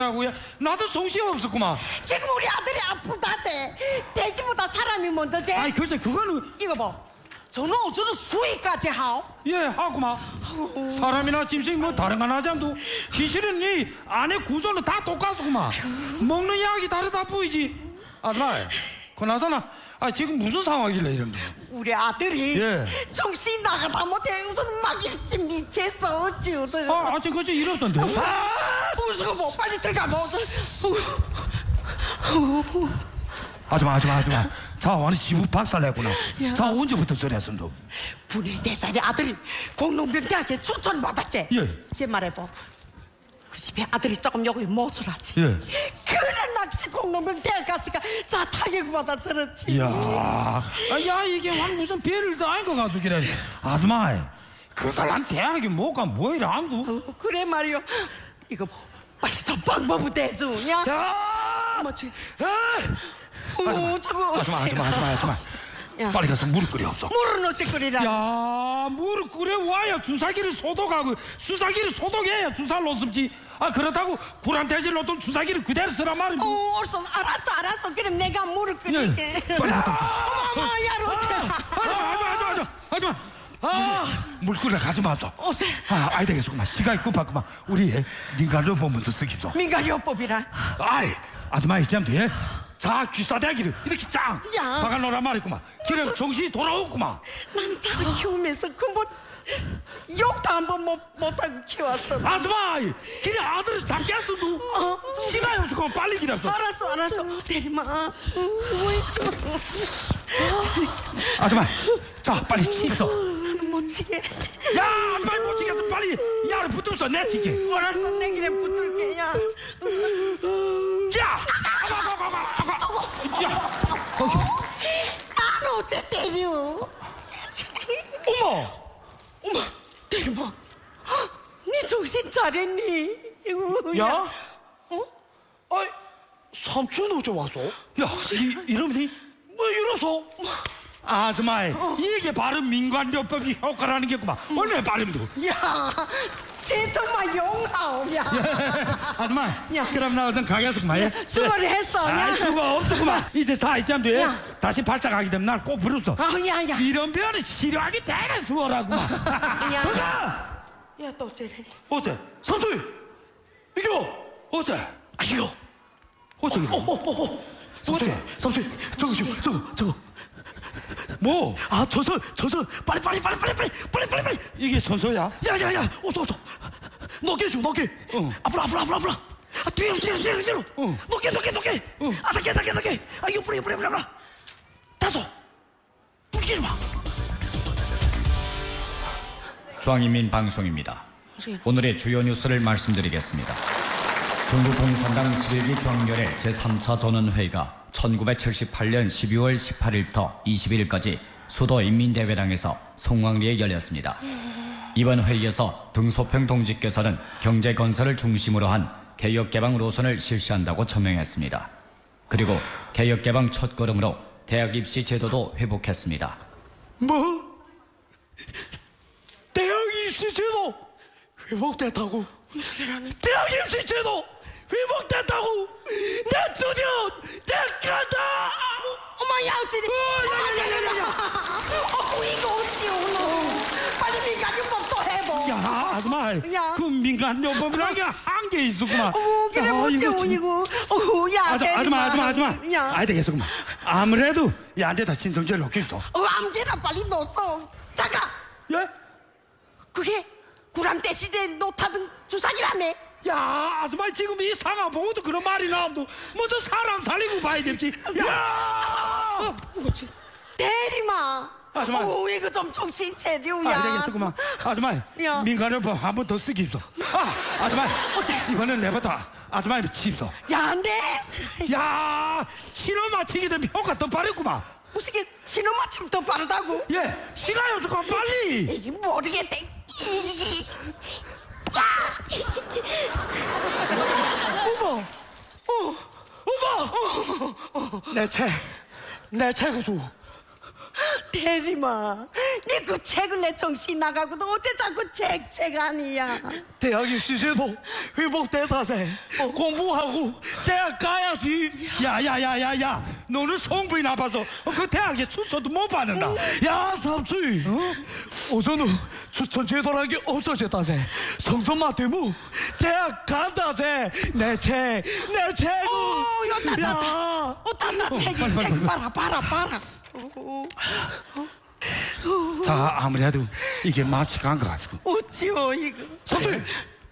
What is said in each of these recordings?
라고요? 나도 정신이 없었구만. 지금 우리 아들이 아프다제. 돼지보다 사람이 먼저제. 아이 글쎄 그거는 이거 봐. 저는 어쩌다 수위까지 하오. 예 하구만. 사람이나 짐승 뭐 다른 건 하지 않도 기실은 이 안에 구조는 다 똑같구만. 먹는 약이 다르다 보이지. 아줌마 그나저나 지금 무슨 상황이길래 이런 거? 우리 아들이 예. 정신 나가다 못해 우선 막 이렇게 미쳤어 어찌 우선. 아직 그저 이렇던데. 무서워 뭐 빨리 들어가 뭐. 아줌마 자 완전 시부 박살냈구나. 자 언제부터 저랬습니다? 분의 4살의 아들이 공농병대학에 추천받았지. 예. 제 말해봐. 그 집에 아들이 조금 여기 모자라지. 예. 그래 낚시 공농병대학 갔으니까 자 타격받아 저렇지. 야 이게 완 무슨 배를 다 안 것 같으기래. 아줌마 그 사람 대학에 못 가 뭐이라 안도. 그래 말이요. 이거 뭐 빨리 좀 방법을 대주냐. 자 뭐지? 아줌마 야. 빨리 가서 물을 끓여 없어. 물은 어찌 끓이라. 야 물을 끓여 와야 주사기를 소독하고 수사기를 소독해야 주사를 놓습지. 그렇다고 굴한 대신 놓던 주사기를 그대로 쓰란 말이야. 옳소. 알았어. 그럼 내가 물을 끓일게. 빨리 갔다 어머 야 아줌마 물 끓여 가지 마소. 오세. 아이 되겠구만. 시간이 급하구만. 우리 민간료 보면서 쓰기소. 민간요법이라. 아줌마 이쯤 돼. 자 귀싸대기를 이렇게 짱 야. 박아놓으란 말이구만. 기름 정신이 돌아오구만. 나는 자식 키우면서 뭐 욕도 한 번 못하고 키웠어. 아줌마 그냥 아들을 잡겠어도 시간이 없을거면 빨리 기랍소. 알았어. 대리마. 아줌마 자 빨리 치입소. 나는 못 치게. 야 빨리 못 치겠어. 빨리 야를 붙들어서 내치게. 알았어. 내 길에 붙들게. 야. 난 어째 때려. 어머 대리마. 네 정신 차렸니? 야? 어? 삼촌 어째 왔어? 야 이러니 뭐 이러소? 아줌마 이게 바로 민간요법이 효과라는 게구만. 얼마나 빠름도. 야, 쟤 정말 용하오. 야. 아줌마 야. 그럼 나 우선 가게에서 그만. 수고를 했어. 야. 수고 없었구만. 이제 다 이쯤 돼. 야. 다시 발작하게 되면 날 꼭 부르소. 야. 이런 병은 치료하기 되게 수월하구만. 야. 들어가. 야, 또 어째래? 어째? 선수이 이거 어째? 이거. 어째 그래? 선수이 저거 뭐? 전설 빨리 이게 선수야? 야야야 어서 높게 앞으로 뒤로 높게 낮게 이거 뿌려 다소 뿌리지 마. 중앙인민 방송입니다. 오늘의 주요 뉴스를 말씀드리겠습니다. 중국 공산당 11기 중앙열의 제3차 전원회의가 1978년 12월 18일부터 21일까지 수도 인민대회당에서 송왕리에 열렸습니다. 이번 회의에서 등소평 동지께서는 경제 건설을 중심으로 한 개혁개방 노선을 실시한다고 천명했습니다. 그리고 개혁개방 첫걸음으로 대학 입시 제도도 회복했습니다. 뭐? 대학 입시 제도 회복됐다고? 대학 입시 제도 회복됐다고? 내 드디어 됐간다! 어머, 야, 어째래? 이거 어찌 오노? 빨리 민간요법 또 해보. 야 아줌마 야. 그 민간요법이라는 게 한계 있었구만. 그래 어찌 오니고. 야, 아줌마 야. 아이 되겠구만. 아무래도 야한테다 진성제를 넣겠어. 암제나 빨리 넣었어. 잠깐. 예? 그게 구람대 시대 노타든 주사기라며. 야 아줌마 지금 이 상황 보고도 그런 말이 나옴도 먼저 사람 살리고 봐야 될지. 야 어째 대리마. 아줌마. 이거 좀 정신 차려야. 되겠구만. 아줌마 야. 민간요법 한 번 더 쓰기 입소. 아줌마 이번엔 내보다 아줌마 칩소. 야, 안 돼. 야 치료 마치게 되면 효과 더 빠르구만. 무슨 게 신호 맞춤 더 빠르다고? 예 시간이 없을까 빨리. 이게 모르겠대. 내 최고조 대리마, 네 그 책을 내 정신 나가고도 어째 자꾸 책 아니야. 대학 입시 제도 회복됐다세. 공부하고 대학 가야지. 야야야야야, 너는 성분이 나빠서 그 대학에 추천도 못 받는다. 야 삼촌, 어제는 추천 제도라는 게 없어졌다세. 성적만 때문에 대학 간다세. 내 책. 야, 따 책 봐라. 자, 아무래도 이게 맛이 간 것 같고. 어찌요 이거? 삼촌,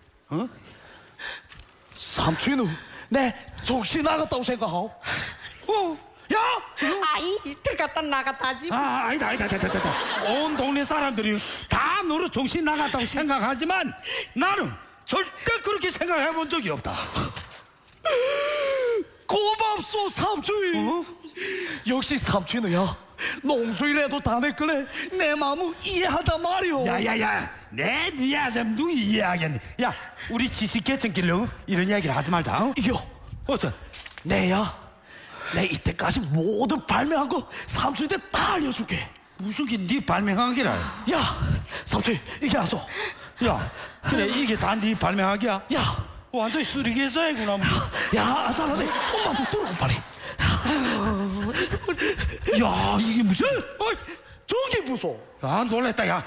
삼촌은 내 정신 나갔다고 생각하오. 야, 아이 들어갔다 나갔다 하지. 아니다. 온 동네 사람들이 다 너를 정신 나갔다고 생각하지만 나는 절대 그렇게 생각해 본 적이 없다. 고맙소 삼촌. 역시 삼촌이야. 농주이라도 다 내 거래. 내 마음을 이해하단 말이오. 야야야, 내 니야 좀 누구 이해하겠니? 야, 우리 지식계층끼리 이런 이야기를 하지 말자. 어? 이겨. 어째? 내야. 내 이때까지 모두 발명한 거 삼촌한테 다 알려줄게. 무슨 게 네 발명한 게라? 야, 삼촌 이게 아소. 야, 그래 이게 다 네 발명하기야? 야, 완전히 쓰레기에서구나. 야, 아사라네. 엄마도 들어오 빨리. 야, 이게 무슨? 어이, 저기 무서워. 야, 놀랬다 야.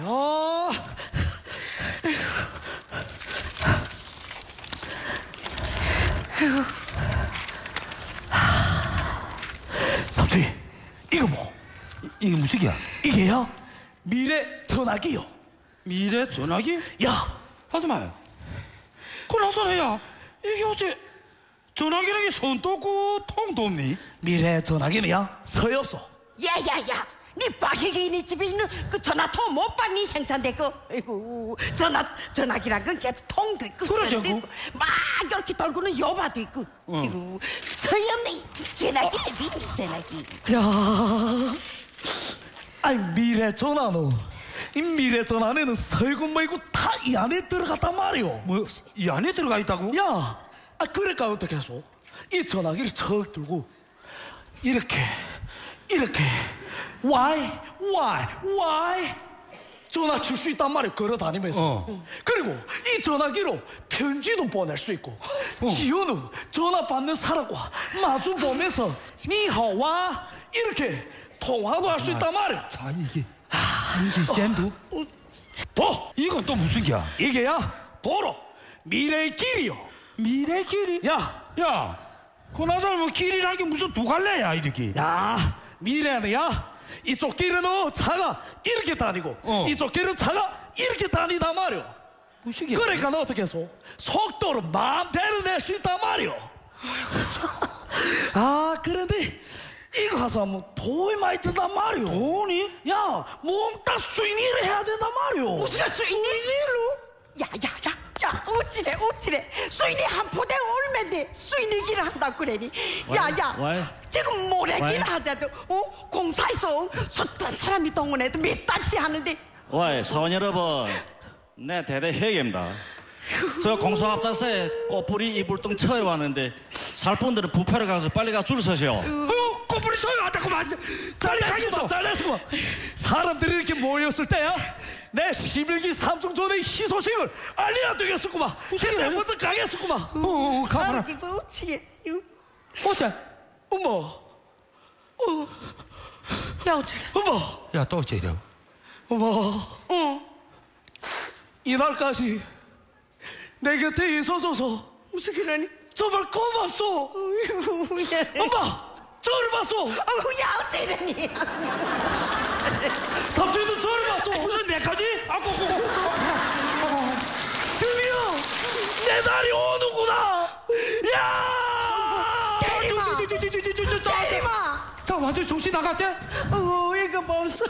삼촌, 이거 뭐? 이게 무슨 게야? 이게야 미래 전화기요. 미래 전화기? 야, 하지 마요. 그나저나야, 이게 어째 전화기라는 게 손도 없고 통도 없니? 미래 전화기는야 서이 없어. 야야야, 네 박혜기네 집에 있는 그 전화통 못 봤니 생산된 거? 아이고 전화기란 건 걔도 통도 있고 그러죠, 선도 있고 막 이렇게 돌고는 여바도 있고. 아이고 서염네 전화기네 미니 전화기. 야, 아이 미래 전화는 이 미래 전화에는 서이고 뭐이고 다 이 안에 들어갔단 말이오. 뭐 이 안에 들어가 있다고? 야, 그러니까 어떻게 해서 이 전화기를 척 들고 이렇게 why 전화 칠 수 있단 말이야. 걸어 다니면서. 그리고 이 전화기로 편지도 보낼 수 있고 지호는 전화 받는 사람과 마주 보면서 니하와 이렇게 통화도 할 수 있단 말이야. 자, 이게 문제 잼도? 이건 또 무슨 게야? 이게야 도로 미래의 길이요. 미래 길이? 야, 그나저나 뭐 길이라는 게 무슨 두 갈래야 이렇게? 야, 미래는야 이쪽 길은 차가 이렇게 다니고 이쪽 길은 차가 이렇게 다니단 말이오. 무슨 게? 그러니까 너 어떻게 해서 속도를 마음대로 낼 수 있단 말이오. 아, 그런데 이거 가서 뭐 돈이 많이 든단 말이오. 돈이? 야, 몸딱 스윙을 해야 된단 말이오. 무슨 수인이 일로? 야야야, 어찌래 수인이 한 포대 얼마인데 수인이기를 한다고 그래니? 야야, 지금 모래길 하자도 공사에서 숱한 사람이 동원해도 몇 달씩 하는데. 와, 사원 여러분, 내 대대 회계입니다. 저 공소합작사에 꽃뿌리 이불똥 처해 왔는데 살 분들은 부패로 가서 빨리 가 줄 서시오. 꼬부리 소리 왔다고 맞아. 빨리 가겠어. 잘렸구만. 사람들이 이렇게 모였을 때야 내 11기 삼중전의 희소식을 알려야 되겠었구만. 내 먼저 가겠었구만. 가봐라. 그래서 어찌게? 어째? 어머, 야 어쩌래? 어머, 야, 또 어째 이래? 어머. 이날까지 내 곁에 있어줘서 무슨 그러니? 정말 고맙소. 어이구, 야. 엄마, 저를 봤소. 야 어쩌려니? 삼촌도 저를 봤소. 무슨 내까지? 드디어 내 날이 오는구나. 야! 때리마! 때리마! 자, 완전 정신 나갔지? 이거 멈춰.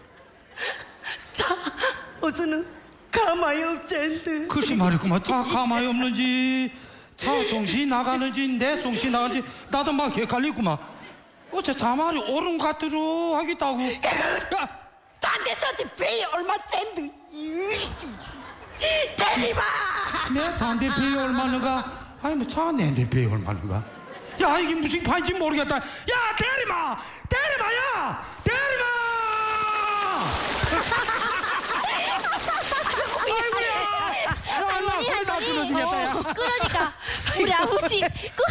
자, 어서는 가만히 없젠데. 글쎄 말이구만. 다 가만히 없는지 자 정신 나가는지 내 정신 나가는지 나도 막 헷갈리구만. 어째 자말이 옳은 것 같으로 하겠다고. 야, 딴 데서지 배 얼마 짠데. 때리마! 내 잔대 배이 얼마는가? 아니 뭐 차 내한테 배이 얼마는가? 야, 이게 무슨 판인지 모르겠다. 야, 때리마! 야! 때리마! 끊어주겠다 야. 그러니까 우리 아버지 그